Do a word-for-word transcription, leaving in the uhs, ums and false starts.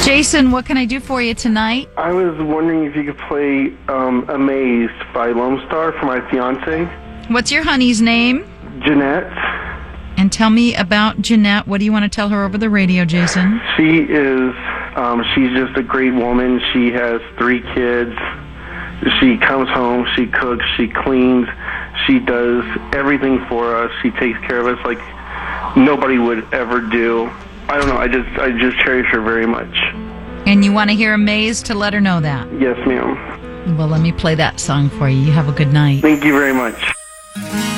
Jason, what can I do for you tonight? I was wondering if you could play um, Amazed by Lone Star for my fiance. What's your honey's name? Jeanette. And tell me about Jeanette. What do you want to tell her over the radio, Jason? She is, um, she's just a great woman. She has three kids. She comes home, she cooks, she cleans, she does everything for us. She takes care of us like nobody would ever do. I don't know, I just I just cherish her very much. And you want to hear Amazed to let her know that? Yes, ma'am. Well, let me play that song for you. You have a good night. Thank you very much.